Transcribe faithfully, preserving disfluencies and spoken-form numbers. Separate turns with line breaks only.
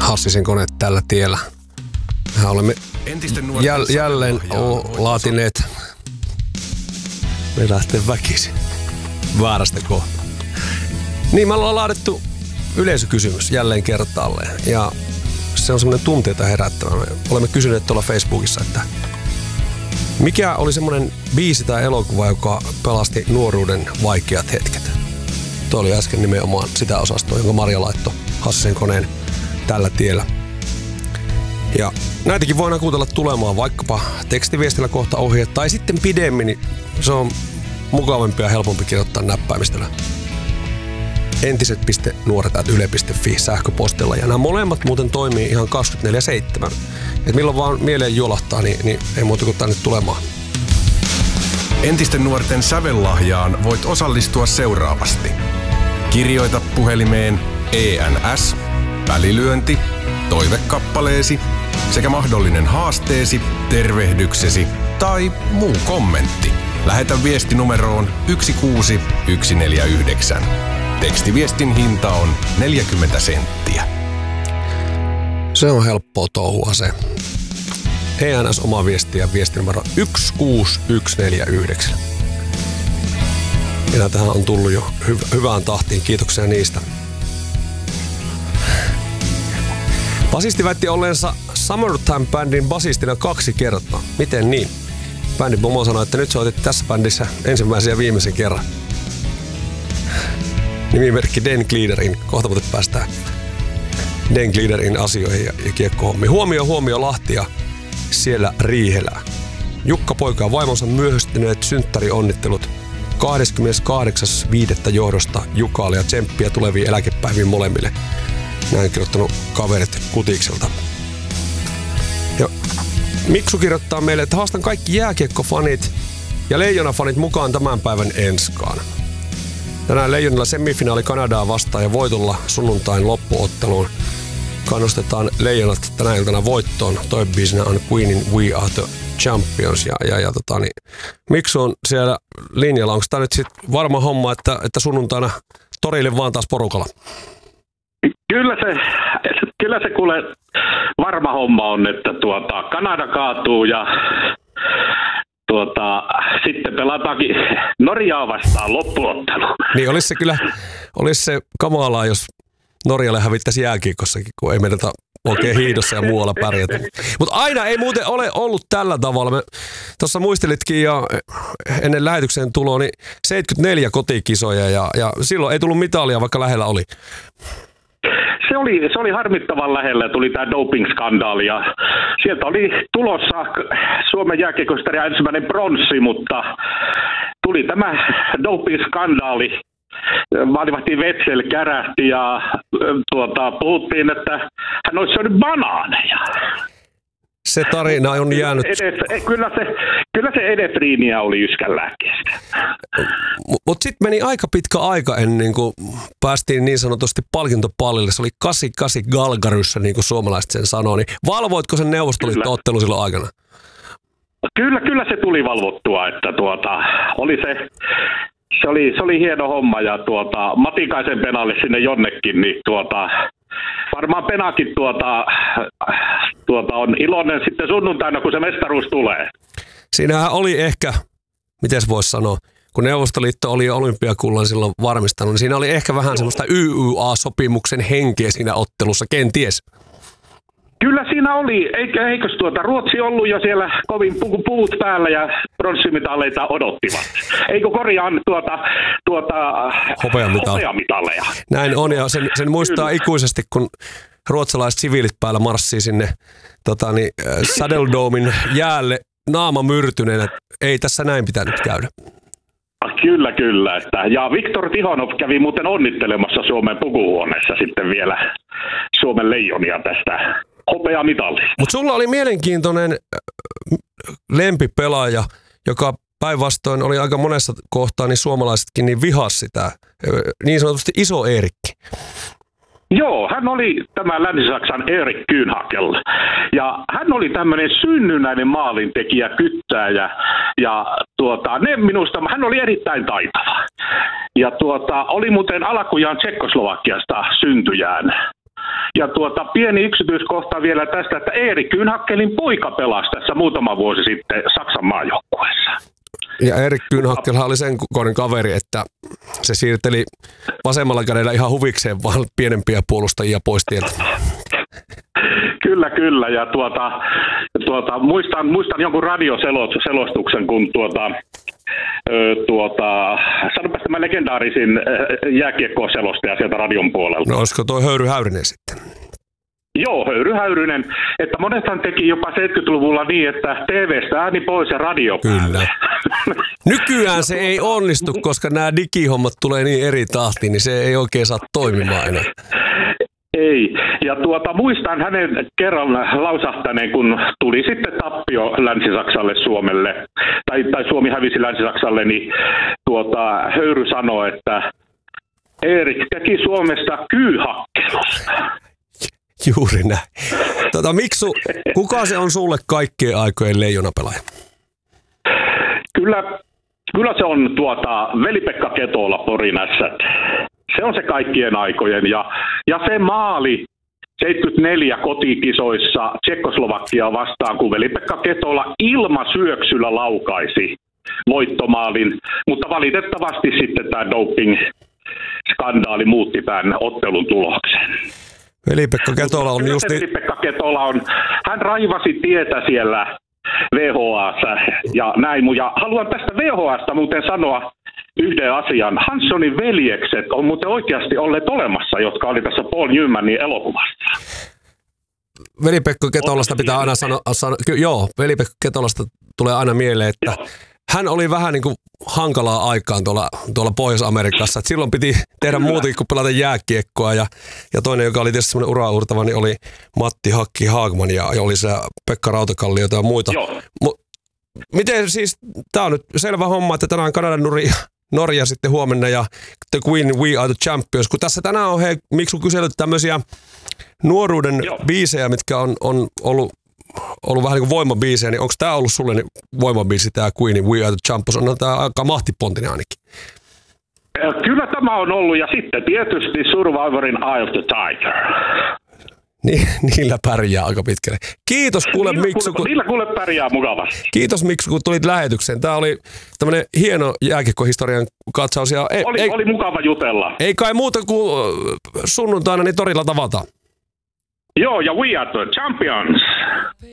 Hassisen koneet tällä tiellä. Mehän olemme jäl, jälleen laatineet. Me lähtee väkisin. Väärästä kohtaa. Niin, me ollaan laadittu yleisökysymys jälleen kertaalleen. Ja se on semmoinen tunteita herättävä. Me olemme kysyneet tuolla Facebookissa, että mikä oli semmoinen biisi tai elokuva, joka pelasti nuoruuden vaikeat hetket? Tuo oli äsken nimenomaan sitä osastoa, jonka Maria laittoi Hassisen koneen tällä tiellä. Ja näitäkin voidaan kuutella tulemaan vaikkapa tekstiviestillä kohta ohje tai sitten pidemmin, niin se on mukavampi ja helpompi kirjoittaa näppäimistöllä. entiset piste nuoret ät yle piste fi sähköpostilla. Ja nämä molemmat muuten toimii ihan kaksikymmentäneljä seitsemän. Et milloin vaan mieleen juolahtaa, niin, niin ei muuta kuin tänne tulemaan.
Entisten nuorten sävellahjaan voit osallistua seuraavasti. Kirjoita puhelimeen E N S, välilyönti, toivekappaleesi sekä mahdollinen haasteesi, tervehdyksesi tai muu kommentti. Lähetä viesti numeroon yksi kuusi yksi neljä yhdeksän. Tekstiviestin hinta on neljäkymmentä senttiä.
Se on helppoa touhua se. E N S oma viesti ja viestinumero yksi kuusi yksi neljä yhdeksän. Ja tähän on tullut jo hy- hyvään tahtiin. Kiitoksia niistä. Basisti väitti olleensa Summertime-bändin basistina kaksi kertaa. Miten niin? Bändin pomo sanoi, että nyt soitit tässä bändissä ensimmäisen ja viimeisen kerran. Nimimerkki Den Gliederin. Kohta muuten päästään Den Gliederin asioihin ja, ja kiekkohommiin. Huomio, huomio Lahti ja siellä Riihelää. Jukka poika ja vaimonsa myöhästyneet synttärionnittelut kahdeskymmeneskahdeksas viidettä johdosta Jukalle ja tsemppiä tuleviin eläkepäiviin molemmille. Näin kirjoittanut kaverit Kutikselta. Ja Miksu kirjoittaa meille, että haastan kaikki jääkiekkofanit ja Leijona-fanit mukaan tämän päivän enskaan. Tänään Leijonilla semifinaali Kanadaa vastaan ja voitolla sunnuntain loppuotteluun. Kannustetaan Leijonat tänä iltana voittoon. Toi biisinä on Queenin We Are The Champions. Ja, ja, ja tota, niin, Miksu on siellä linjalla. Onko tämä nyt sit varma homma, että, että sunnuntaina torille vaan taas porukalla?
Kyllä se, kyllä se kuule varma homma on, että tuota, Kanada kaatuu ja tuota, sitten pelataankin Norjaa vastaan loppuottelu.
Niin olisi se kyllä, olisi se kamalaa, jos Norjalle hävittäisi jääkiekossakin, kun ei menetä oikein hiidossa ja muualla pärjätä. Mutta aina ei muuten ole ollut tällä tavalla. Me tuossa muistelitkin ja ennen lähetyksen tuloa, niin seitsemänkymmentäneljä kotikisoja ja, ja silloin ei tullut mitalia, vaikka lähellä oli.
Se oli, se oli harmittavan lähellä, tuli tämä doping-skandaali ja sieltä oli tulossa Suomen jääkiekkohistoria ensimmäinen pronssi, mutta tuli tämä doping-skandaali. Maalivahti Wetzel kärähti ja tuota, puhuttiin, että hän olisi syönyt banaaneja.
Se tarina on jäänyt.
Edes, kyllä se, kyllä se edefriiniä oli Yskän lääkkeestä.
Mutta sitten meni aika pitkä aika ennen kuin päästiin niin sanotusti palkintopallille. Se oli kahdeksankymmentäkahdeksan Galgaryssä, niin kuin suomalaiset sen sanoo. Niin valvoitko sen Neuvostoliitto-ottelu silloin aikana?
Kyllä, kyllä se tuli valvottua, että tuota, oli se... Se oli, se oli hieno homma ja tuota, Matikaisen Penalle sinne jonnekin, niin tuota, varmaan Penakin tuota, tuota on iloinen sitten sunnuntaina, kun se mestaruus tulee.
Siinähän oli ehkä, miten voisi sanoa, kun Neuvostoliitto oli jo olympiakullan silloin varmistanut, niin siinä oli ehkä vähän semmoista Y Y A-sopimuksen henkeä siinä ottelussa, kenties.
Kyllä siinä oli, eikä eikös tuota Ruotsi ollut jo siellä kovin pu- puut päällä ja pronssimitaleita odottivat. Eikö korjaan tuota, tuota hopeamitaleja?
Näin on ja sen, sen muistaa Kyllä. ikuisesti, kun ruotsalaiset siviilit päällä marssii sinne tota, niin, Saddledomen jäälle naama myrtyneenä. Ei tässä näin pitänyt käydä.
Kyllä, kyllä. Että, ja Viktor Tihonov kävi muuten onnittelemassa Suomen pukuhuoneessa sitten vielä Suomen leijonia tästä hopeamitallista.
Mutta sulla oli mielenkiintoinen lempipelaaja, joka päinvastoin oli aika monessa kohtaa, niin suomalaisetkin niin vihas sitä, niin sanotusti Iso Eerikki.
Joo, hän oli tämä Länsi-Saksan Erik Kühnhackl. Ja hän oli tämmöinen synnynnäinen maalintekijä, kyttääjä. Ja tuota, ne minusta, hän oli erittäin taitava. Ja tuota, oli muuten alkujaan Tsekkoslovakiasta syntyjään. Ja tuota, pieni yksityiskohta vielä tästä, että Erik Kynhakkelin poika pelasi tässä muutama vuosi sitten Saksan maajoukkueessa.
Ja Erik Kynhakkelhan oli sen kokoinen kaveri, että se siirteli vasemmalla kädellä ihan huvikseen vaan pienempiä puolustajia pois tieltä.
Kyllä, kyllä. Ja tuota, tuota, muistan, muistan jonkun radioselostuksen, kun tuota, ö, tuota, sanopas tämä legendaarisin jääkiekko-selostaja sieltä radion puolelta.
No olisiko toi Höyry Häyrinen sitten?
Joo, Höyry Häyrynen. Että monethan teki jopa seitsemänkymmentäluvulla niin, että T V:stä ääni pois ja radio päälle.
Kyllä. Nykyään se ei onnistu, koska nämä digihommat tulee niin eri tahtiin, niin se ei oikein saa toimimaan enää.
Ei. Ja tuota, muistan hänen kerran lausahtaneen, kun tuli sitten tappio Länsi-Saksalle Suomelle, tai, tai Suomi hävisi Länsi-Saksalle, niin tuota, Höyry sanoi, että Erik teki Suomesta kyyhakkelusta.
Juuri näin. Tota, Miksu, kuka se on sulle kaikkien aikojen leijonapelaaja?
Kyllä, kyllä se on tuota, Veli-Pekka Ketola, Porin Ässät. Se on se kaikkien aikojen. Ja, ja se maali seitsemänkymmentäneljä kotikisoissa Tsekkoslovakiaa vastaan, kun Veli-Pekka Ketola ilmasyöksyllä laukaisi voittomaalin. Mutta valitettavasti sitten tämä doping-skandaali muutti tämän ottelun tuloksen.
Veli-Pekka Ketola on just...
Veli-Pekka Ketola on, hän raivasi tietä siellä V H A:ssa ja näin. Ja haluan tästä V H A:sta muuten sanoa yhden asian. Hanssonin veljekset on muuten oikeasti olleet olemassa, jotka oli tässä Paul Newmanin elokuvassa.
Veli-Pekka Ketolasta pitää aina sanoa, sano, ky- joo, Veli-Pekka Ketolasta tulee aina mieleen, että joo. Hän oli vähän niin kuin hankalaa aikaan tuolla, tuolla Pohjois-Amerikassa. Et silloin piti tehdä muutakin kuin pelata jääkiekkoa. Ja, ja toinen, joka oli tietysti semmoinen ura-uurtava, niin oli Matti Hakki Haagman ja, ja oli se Pekka Rautakalliota ja muita. Mut, miten siis, tää on nyt selvä homma, että tänään Kanadan nuri, Norja sitten huomenna ja The Queen, We Are The Champions. Kun tässä tänään on hei, Miksu kysellyt tämmöisiä nuoruuden Joo. biisejä, mitkä on, on ollut ollut vähän niin kuin voimabiisejä, niin onko tämä ollut sulle niin voimabiisi, tämä Queen, We Are The Champions? On tämä aika mahtipontinen ainakin.
Kyllä tämä on ollut, ja sitten tietysti Survivorin Eye of the Tiger.
Niin, niillä pärjää aika pitkälle. Kiitos kuule
niillä
Miksu.
Kuule, niillä kuule pärjää mukavasti.
Kiitos Miksu, kun tulit lähetykseen. Tämä oli tämmöinen hieno jääkiekkohistorian katsaus. Ja ei,
oli,
ei,
oli mukava jutella.
Ei kai muuta kuin sunnuntaina niin torilla tavataan.
Joo, ja We Are The Champions.